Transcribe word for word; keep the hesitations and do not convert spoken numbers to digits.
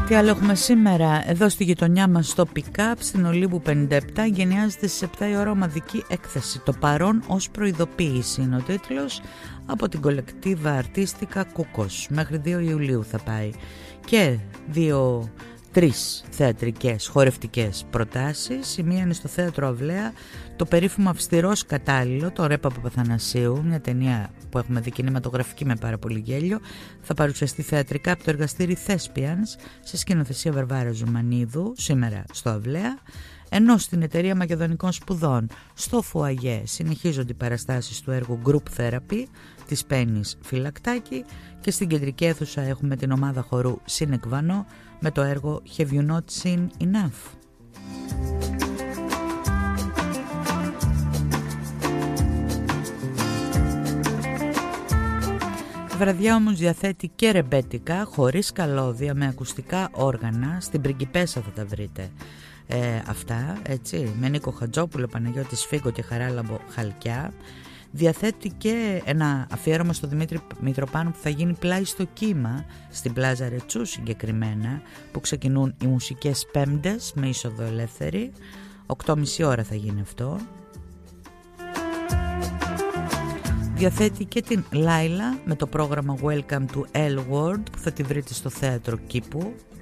Τι άλλο έχουμε σήμερα? Εδώ στη γειτονιά μας στο Pick-up στην Ολύμπου πενήντα επτά γενιάζεται στις επτά η ώρα ομαδική έκθεση. Το παρόν ως προειδοποίηση είναι ο τίτλος, από την κολεκτίβα αρτίστικα Κούκος. Μέχρι δύο Ιουλίου θα πάει. Και δύο τρεις θεατρικές χορευτικές προτάσεις. Η μία είναι στο Θέατρο Αυλαία, το περίφημο Αυστηρός Κατάλληλο, το Ρε Παπαθανασίου, μια ταινία που έχουμε δει κινηματογραφική με πάρα πολύ γέλιο. Θα παρουσιαστεί θεατρικά από το εργαστήρι Thespians σε σκηνοθεσία Βαρβάρα Ζουμανίδου, σήμερα στο Αυλαία. Ενώ στην Εταιρεία Μακεδονικών Σπουδών στο Φουαγέ συνεχίζονται οι παραστάσεις του έργου Group Therapy της Πέννης Φυλακτάκη και στην κεντρική αίθουσα έχουμε την ομάδα χορού Συνεκβανό με το έργο Have You Not Seen Enough. Η βραδιά όμως διαθέτει και ρεμπέτικα χωρίς καλώδια με ακουστικά όργανα. Στην Πριγκιπέσα θα τα βρείτε ε, αυτά, έτσι, με Νίκο Χατζόπουλο, Παναγιώτη Σφίγκο και Χαράλαμπο Χαλκιά. Διαθέτει και ένα αφιέρωμα στο Δημήτρη Μητροπάνου που θα γίνει πλάι στο κύμα στην Πλάζα Ρετσού συγκεκριμένα, που ξεκινούν οι μουσικές Πέμπτες με είσοδο ελεύθερη. οκτώ και μισή ώρα θα γίνει αυτό. Διαθέτει και την Λάιλα με το πρόγραμμα Welcome to L World που θα τη βρείτε στο Θέατρο Κήπου